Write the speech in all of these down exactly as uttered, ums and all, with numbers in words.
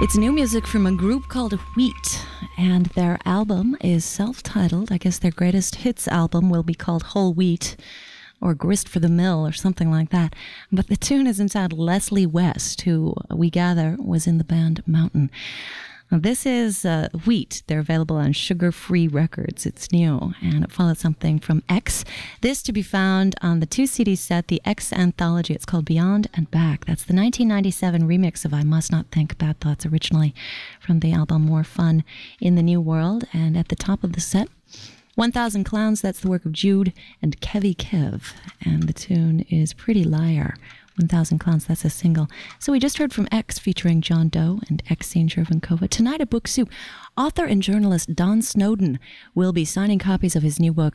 It's new music from a group called Wheat, and their album is self-titled. I guess their greatest hits album will be called Whole Wheat, or Grist for the Mill, or something like that. But the tune is entitled Leslie West, who we gather was in the band Mountain. Now, this is uh, Wheat. They're available on Sugar Free Records. It's new, and it follows something from X. This to be found on the two C D set, the X Anthology. It's called Beyond and Back. That's the nineteen ninety-seven remix of I Must Not Think Bad Thoughts, originally from the album More Fun in the New World. And at the top of the set, one thousand Clowns. That's the work of Jude and Kevy Kev. And the tune is Pretty Liar. one thousand Clowns, that's a single. So we just heard from X featuring John Doe and Exene Chervenkova. Tonight at Book Soup, author and journalist Don Snowden will be signing copies of his new book,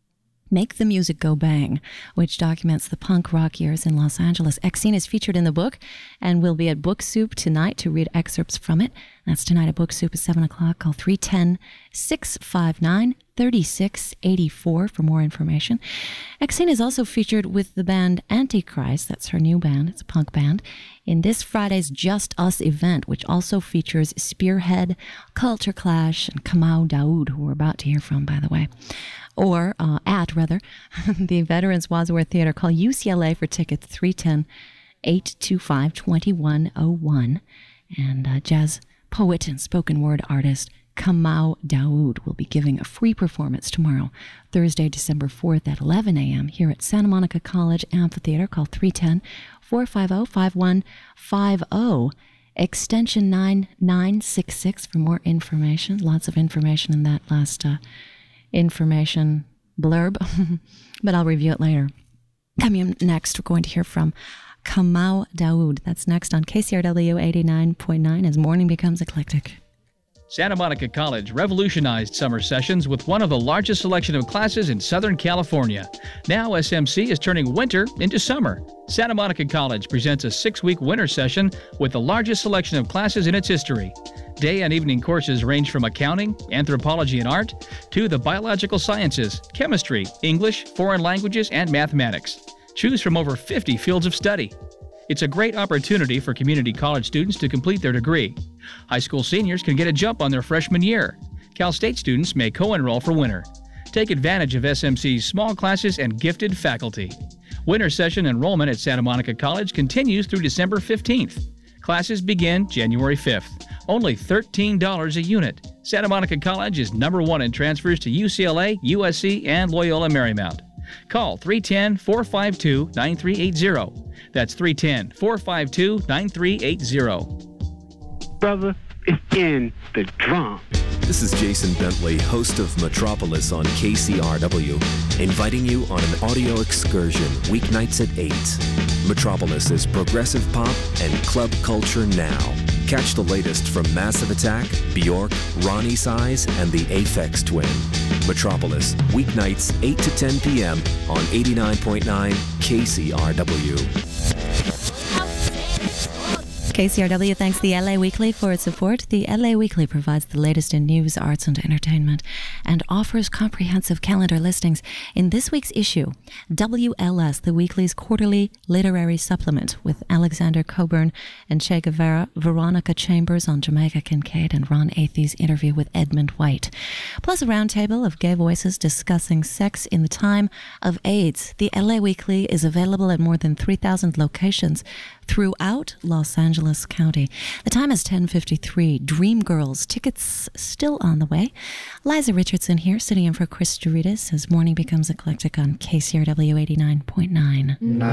Make the Music Go Bang, which documents the punk rock years in Los Angeles. Exene is featured in the book and will be at Book Soup tonight to read excerpts from it. That's tonight at Book Soup at seven o'clock. Call three one zero, six five nine, three six eight four for more information. Exene is also featured with the band Antichrist. That's her new band. It's a punk band. In this Friday's Just Us event, which also features Spearhead, Culture Clash, and Kamau Daoud, who we're about to hear from, by the way. Or uh, at, rather, the Veterans Wadsworth Theater. Call U C L A for tickets, three one zero, eight two five, two one zero one. And uh, jazz poet and spoken word artist Kamau Daoud will be giving a free performance tomorrow, Thursday, December fourth at eleven a.m. here at Santa Monica College Amphitheater. Call three one zero, four five zero, five one five zero, extension nine nine six six for more information. Lots of information in that last uh, information blurb, but I'll review it later. Coming up next, we're going to hear from Kamau Daoud. That's next on K C R W eighty-nine point nine as morning becomes eclectic. Santa Monica College revolutionized summer sessions with one of the largest selection of classes in Southern California. Now S M C is turning winter into summer. Santa Monica College presents a six-week winter session with the largest selection of classes in its history. Day and evening courses range from accounting, anthropology and art, to the biological sciences, chemistry, English, foreign languages, and mathematics. Choose from over fifty fields of study. It's a great opportunity for community college students to complete their degree. High school seniors can get a jump on their freshman year. Cal State students may co-enroll for winter. Take advantage of S M C's small classes and gifted faculty. Winter session enrollment at Santa Monica College continues through December fifteenth. Classes begin January fifth. Only thirteen dollars a unit. Santa Monica College is number one in transfers to U C L A, U S C, and Loyola Marymount. Call three one zero, four five two, nine three eight zero. That's three one zero, four five two, nine three eight zero. Brother, it's in the drum. This is Jason Bentley, host of Metropolis on K C R W, inviting you on an audio excursion weeknights at eight. Metropolis is progressive pop and club culture now. Catch the latest from Massive Attack, Bjork, Ronnie Size, and the Aphex Twin. Metropolis, weeknights eight to ten p.m. on eighty-nine point nine K C R W. K C R W thanks the L A Weekly for its support. The L A Weekly provides the latest in news, arts, and entertainment and offers comprehensive calendar listings. In this week's issue, W L S, the Weekly's quarterly literary supplement with Alexander Coburn and Che Guevara, Veronica Chambers on Jamaica Kincaid, and Ron Athey's interview with Edmund White. Plus a roundtable of gay voices discussing sex in the time of AIDS. The L A Weekly is available at more than three thousand locations throughout Los Angeles County. The time is ten fifty-three. Dreamgirls tickets still on the way. Liza Richardson here, sitting in for Chris Doritas as morning becomes eclectic on K C R W eighty-nine point nine.